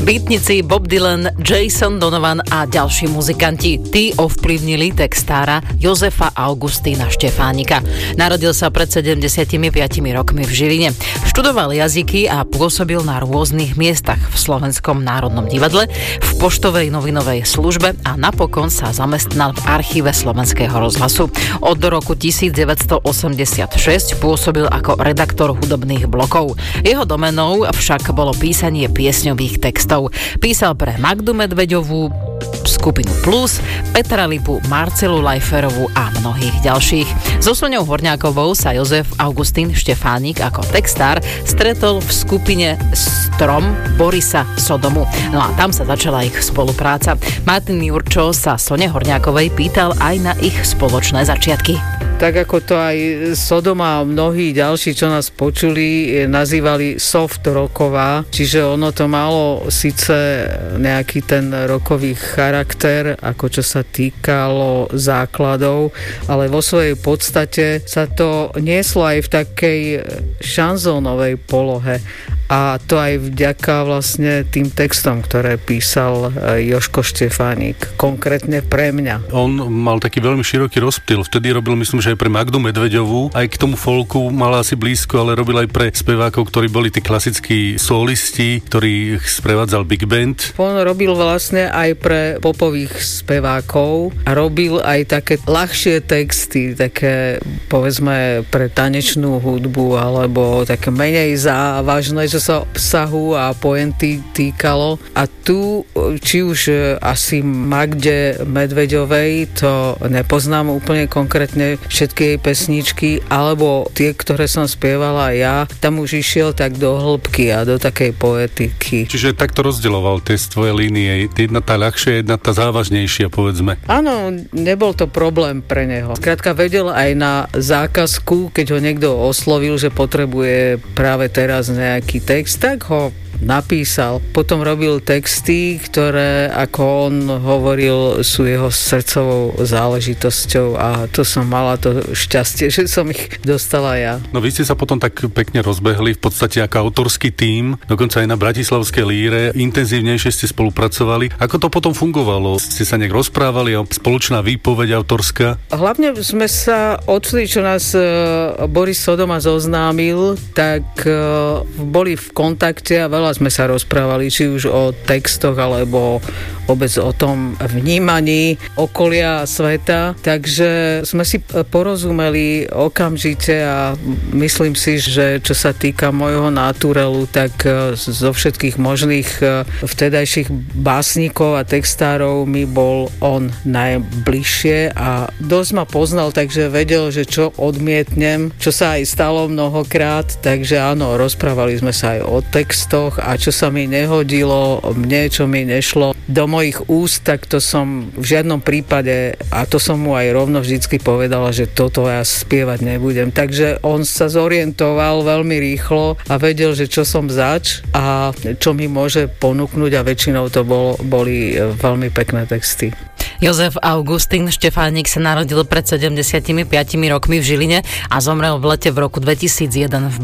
Beatnici, Bob Dylan, Jason Donovan a ďalší muzikanti. Tí ovplyvnili textára Jozefa Augustína Štefánika. Narodil sa pred 75 rokmi v Žiline. Študoval jazyky a pôsobil na rôznych miestach v Slovenskom národnom divadle, v poštovej novinovej službe a napokon sa zamestnal v archíve Slovenského rozhlasu. Od roku 1986 pôsobil ako redaktor hudobných blokov. Jeho domenou však bolo písanie piesňových textov. Písal pre Magdu Medveďovú, skupinu Plus, Petra Lipu, Marcelu Lajferovú a mnohých ďalších. So Soňou Horňákovou sa Jozef Augustín Štefánik ako textár stretol v skupine Strom Borisa Sodomu. No a tam sa začala ich spolupráca. Martin Jurčo sa Soňe Horňákovej pýtal aj na ich spoločné začiatky. Tak ako to aj Sodoma a mnohí ďalší, čo nás počuli, nazývali soft rocková, čiže ono to malo síce nejaký ten rockový charakter, ako čo sa týkalo základov, ale vo svojej podstate sa to nieslo aj v takej šanzónovej polohe. A to aj vďaka vlastne tým textom, ktoré písal Jožko Štefánik, konkrétne pre mňa. On mal taký veľmi široký rozptyl. Vtedy robil, myslím, že aj pre Magdu Medveďovú. Aj k tomu folku mal asi blízko, ale robil aj pre spevákov, ktorí boli tí klasickí solisti, ktorých sprevádzal Big Band. On robil vlastne aj pre popových spevákov a robil aj také ľahšie texty, také povedzme pre tanečnú hudbu alebo také menej závažné, čo sa obsahu a pointy týkalo. A tu, či už asi Magde Medveďovej, to nepoznám úplne konkrétne všetky jej pesničky, alebo tie, ktoré som spievala ja, tam už išiel tak do hĺbky a do takej poetiky. Čiže takto rozdeľoval tie tvoje línie. Jedna tá ľahšia, jedna tá závažnejšia, povedzme. Áno, nebol to problém pre neho. Skrátka vedel aj na zákazku, keď ho niekto oslovil, že potrebuje práve teraz nejaký text, tak ho napísal. Potom robil texty, ktoré, ako on hovoril, sú jeho srdcovou záležitosťou a to som mala to šťastie, že som ich dostala ja. No vy ste sa potom tak pekne rozbehli, v podstate ako autorský tím, dokonca aj na Bratislavskej líre, intenzívnejšie ste spolupracovali. Ako to potom fungovalo? Ste sa nejak rozprávali, spoločná výpoveď autorská? Hlavne sme sa odtedy, čo nás Boris Sodoma zoznámil, tak boli v kontakte a veľa sme sa rozprávali, či už o textoch, alebo vôbec o tom vnímaní okolia sveta. Takže sme si porozumeli okamžite a myslím si, že čo sa týka môjho naturelu, tak zo všetkých možných vtedajších básnikov a textárov mi bol on najbližšie a dosť ma poznal, takže vedel, že čo odmietnem, čo sa aj stalo mnohokrát. Takže áno, rozprávali sme sa aj o textoch a čo sa mi nehodilo, mne, čo mi nešlo do mojich úst, tak to som v žiadnom prípade, a to som mu aj rovno vždycky povedala, že toto ja spievať nebudem. Takže on sa zorientoval veľmi rýchlo a vedel, že čo som zač a čo mi môže ponúknuť a väčšinou to boli veľmi pekné texty. Jozef Augustín Štefánik sa narodil pred 75 rokmi v Žiline a zomrel v lete v roku 2001 v